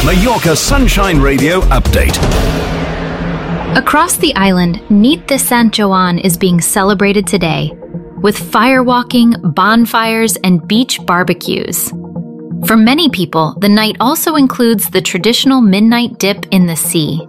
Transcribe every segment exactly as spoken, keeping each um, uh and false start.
Mallorca Sunshine Radio update. Across the island, Nit de Sant Joan is being celebrated today with firewalking, bonfires, and beach barbecues. For many people, the night also includes the traditional midnight dip in the sea.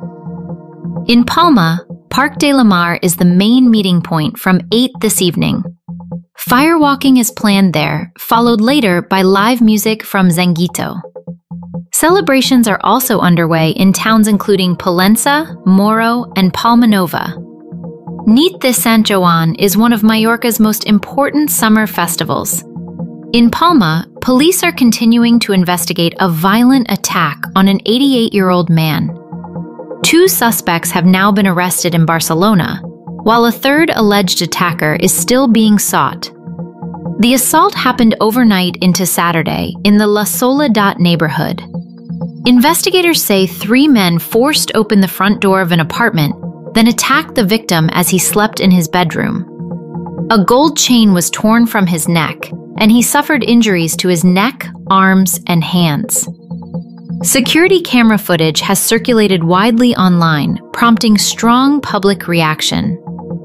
In Palma, Parc de la Mar is the main meeting point from eight this evening. Firewalking is planned there, followed later by live music from Zanguito. Celebrations are also underway in towns including Pollença, Moro, and Palma Nova. Nit de Sant Joan is one of Mallorca's most important summer festivals. In Palma, police are continuing to investigate a violent attack on an eighty-eight-year-old man. Two suspects have now been arrested in Barcelona, while a third alleged attacker is still being sought. The assault happened overnight into Saturday in the La Soledad neighborhood. Investigators say three men forced open the front door of an apartment, then attacked the victim as he slept in his bedroom. A gold chain was torn from his neck, and he suffered injuries to his neck, arms, and hands. Security camera footage has circulated widely online, prompting strong public reaction.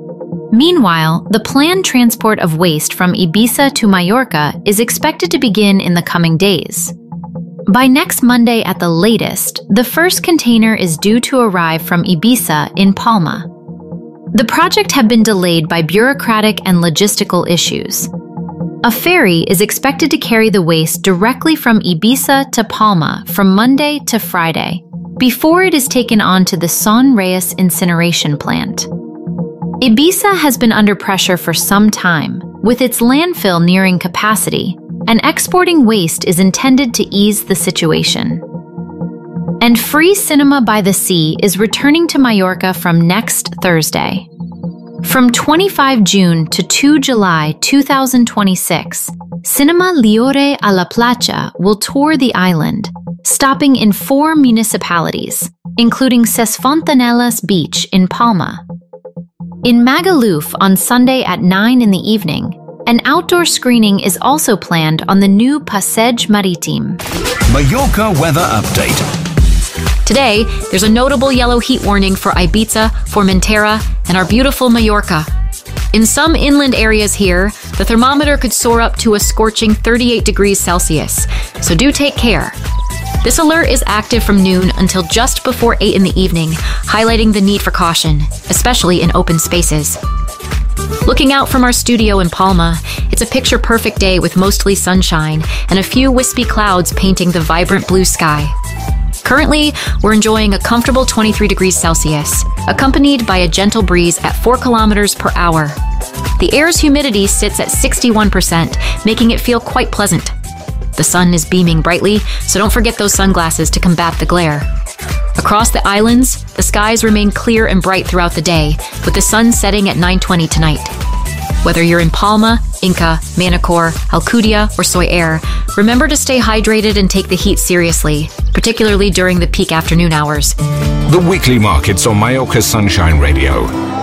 Meanwhile, the planned transport of waste from Ibiza to Mallorca is expected to begin in the coming days. By next Monday at the latest, the first container is due to arrive from Ibiza in Palma. The project had been delayed by bureaucratic and logistical issues. A ferry is expected to carry the waste directly from Ibiza to Palma from Monday to Friday, before it is taken on to the Son Reyes incineration plant. Ibiza has been under pressure for some time, with its landfill nearing capacity, and exporting waste is intended to ease the situation. And Free Cinema by the Sea is returning to Mallorca from next Thursday. From the twenty-fifth of June to the second of July two thousand twenty-six, Cinema Liore a la Playa will tour the island, stopping in four municipalities, including Ses Fontanelas Beach in Palma. In Magaluf on Sunday at nine in the evening, an outdoor screening is also planned on the new Passeig Marítim. Mallorca weather update. Today, there's a notable yellow heat warning for Ibiza, Formentera, and our beautiful Mallorca. In some inland areas here, the thermometer could soar up to a scorching thirty-eight degrees Celsius, so do take care. This alert is active from noon until just before eight in the evening, highlighting the need for caution, especially in open spaces. Looking out from our studio in Palma, it's a picture-perfect day with mostly sunshine and a few wispy clouds painting the vibrant blue sky. Currently, we're enjoying a comfortable twenty-three degrees Celsius, accompanied by a gentle breeze at four kilometers per hour. The air's humidity sits at sixty-one percent, making it feel quite pleasant. The sun is beaming brightly, so don't forget those sunglasses to combat the glare. Across the islands, the skies remain clear and bright throughout the day, with the sun setting at nine twenty tonight. Whether you're in Palma, Inca, Manacor, Alcudia, or Soyer, remember to stay hydrated and take the heat seriously, particularly during the peak afternoon hours. The weekly markets on Mallorca Sunshine Radio.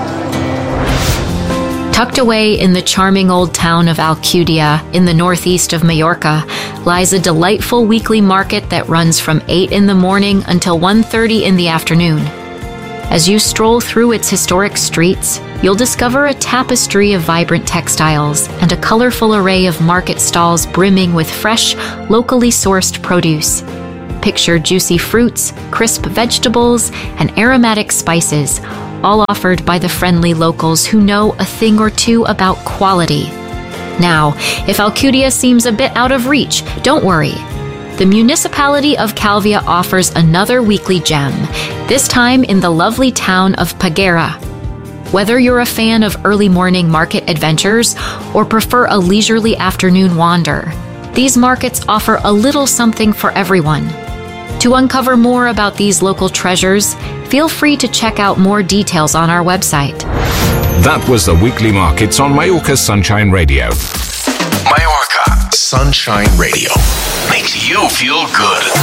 Tucked away in the charming old town of Alcudia, in the northeast of Mallorca, lies a delightful weekly market that runs from eight in the morning until one thirty in the afternoon. As you stroll through its historic streets, you'll discover a tapestry of vibrant textiles and a colorful array of market stalls brimming with fresh, locally sourced produce. Picture juicy fruits, crisp vegetables, and aromatic spices, all offered by the friendly locals who know a thing or two about quality. Now, if Alcudia seems a bit out of reach, don't worry. The municipality of Calvia offers another weekly gem, this time in the lovely town of Peguera. Whether you're a fan of early morning market adventures or prefer a leisurely afternoon wander, these markets offer a little something for everyone. To uncover more about these local treasures, feel free to check out more details on our website. That was the weekly markets on Mallorca Sunshine Radio. Mallorca Sunshine Radio makes you feel good.